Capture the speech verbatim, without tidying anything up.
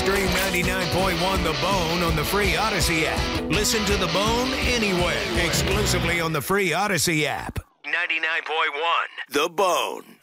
Stream ninety-nine point one The Bone on the free Odyssey app. Listen to The Bone anywhere, exclusively on the free Odyssey app. ninety-nine point one The Bone.